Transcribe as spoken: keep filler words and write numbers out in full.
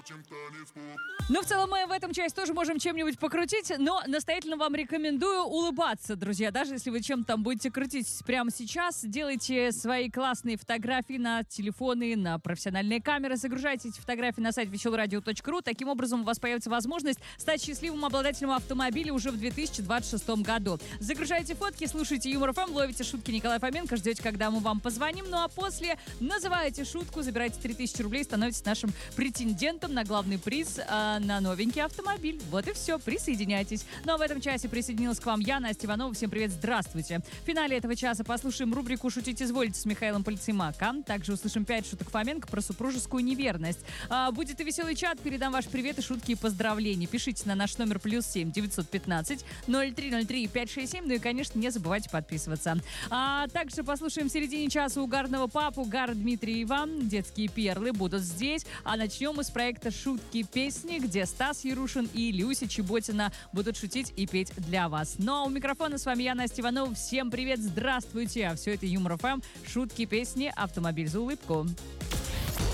Ну, в целом, мы в этом часть тоже можем чем-нибудь покрутить, но настоятельно вам рекомендую улыбаться, друзья. Даже если вы чем-то там будете крутить прямо сейчас, делайте свои классные фотографии на телефоны, на профессиональные камеры, загружайте эти фотографии на сайт веселое радио точка ру. Таким образом, у вас появится возможность стать счастливым обладателем автомобиля уже в две тысячи двадцать шестом году. Загружайте фотки, слушайте Юмор ФМ, ловите шутки Николая Фоменко, ждете, когда мы вам позвоним. Ну а после называете шутку, забираете три тысячи рублей, становитесь нашим претендентом на главный приз э, на новенький автомобиль. Вот и все, присоединяйтесь. Ну а в этом часе присоединилась к вам я, Настя Иванова. Всем привет, здравствуйте. В финале этого часа послушаем рубрику «Шутить изволите» с Михаилом Полицеймака. Также услышим пять шуток Фоменко про супружескую неверность. А, будет и веселый чат, передам ваш привет и шутки и поздравления. Пишите на наш номер плюс семь девятьсот пятнадцать ноль три ноль три пять шесть семь. Ну и, конечно, не забывайте подписываться. А также послушаем в середине часа угарного папу Гара Дмитриева. Детские перлы будут здесь. А начнем мы с проекта «Шутки песни», где Стас Ярушин и Люся Чеботина будут шутить и петь для вас. Ну а у микрофона с вами я, Настя Иванова. Всем привет, здравствуйте. А все это Юмор ФМ, шутки, песни, автомобиль за улыбку.